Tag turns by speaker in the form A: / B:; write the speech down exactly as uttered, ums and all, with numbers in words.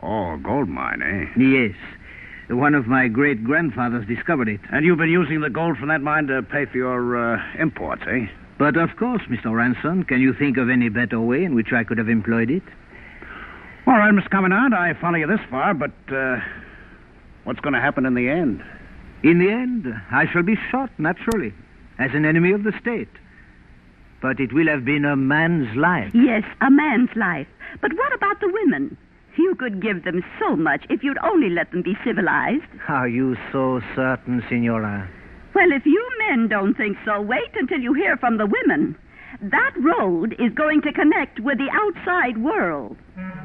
A: Oh, gold mine, eh?
B: Yes. One of my great-grandfathers discovered it.
A: And you've been using the gold from that mine to pay for your uh, imports, eh?
B: But of course, Mister Ranson, can you think of any better way in which I could have employed it?
A: All right, Mister Commandant, I follow you this far, but uh, what's going to happen in the end?
B: In the end, I shall be shot, naturally, as an enemy of the state. But it will have been a man's life.
C: Yes, a man's life. But what about the women? You could give them so much if you'd only let them be civilized.
B: Are you so certain, Signora?
C: Well, if you men don't think so, wait until you hear from the women. That road is going to connect with the outside world.